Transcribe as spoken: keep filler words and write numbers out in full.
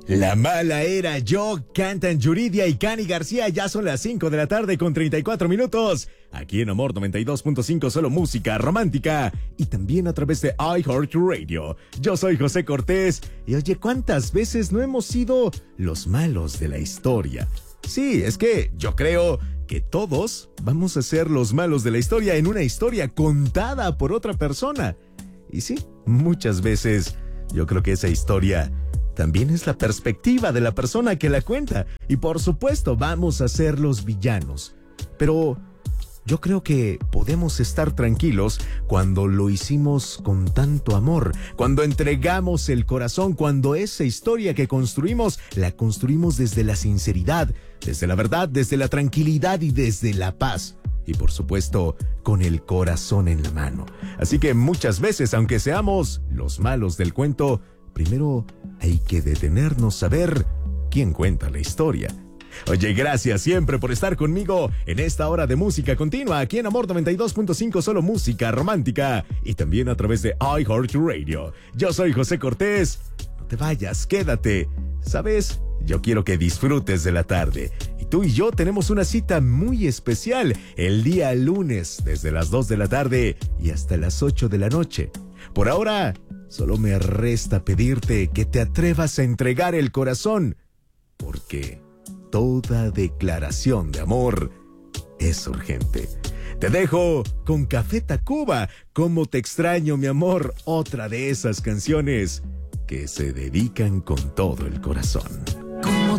La mala era yo, cantan Yuridia y Cani García. Ya son las cinco de la tarde con treinta y cuatro minutos. Aquí en Amor noventa y dos punto cinco, solo música romántica. Y también a través de iHeartRadio. Yo soy José Cortés. Y oye, ¿cuántas veces no hemos sido los malos de la historia? Sí, es que yo creo que todos vamos a ser los malos de la historia en una historia contada por otra persona. Y sí, muchas veces yo creo que esa historia también es la perspectiva de la persona que la cuenta. Y por supuesto vamos a ser los villanos. Pero yo creo que podemos estar tranquilos cuando lo hicimos con tanto amor, cuando entregamos el corazón, cuando esa historia que construimos, la construimos desde la sinceridad, desde la verdad, desde la tranquilidad y desde la paz. Y por supuesto, con el corazón en la mano. Así que muchas veces, aunque seamos los malos del cuento, primero hay que detenernos a ver quién cuenta la historia. Oye, gracias siempre por estar conmigo en esta hora de música continua aquí en Amor noventa y dos punto cinco, solo música romántica y también a través de iHeartRadio. Yo soy José Cortés. No te vayas, quédate. ¿Sabes? Yo quiero que disfrutes de la tarde. Y tú y yo tenemos una cita muy especial el día lunes desde las dos de la tarde y hasta las ocho de la noche. Por ahora, solo me resta pedirte que te atrevas a entregar el corazón, porque toda declaración de amor es urgente. Te dejo con Café Tacuba, Cómo te extraño, mi amor, otra de esas canciones que se dedican con todo el corazón.